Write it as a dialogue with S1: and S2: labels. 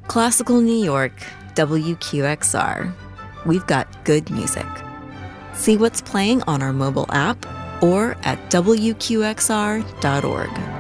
S1: Classical New York, WQXR. We've got good music. See what's playing on our mobile app or at WQXR.org.